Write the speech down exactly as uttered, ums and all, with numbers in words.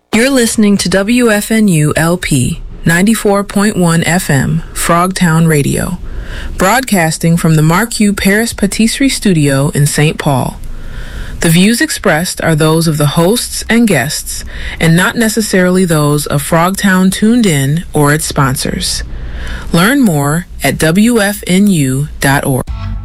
You're listening to W F N U L P ninety-four point one F M, Frogtown Radio, broadcasting from the Marquis Paris Patisserie Studio in Saint Paul. The views expressed are those of the hosts and guests, and not necessarily those of Frogtown Tuned In or its sponsors. Learn more at W F N U dot org.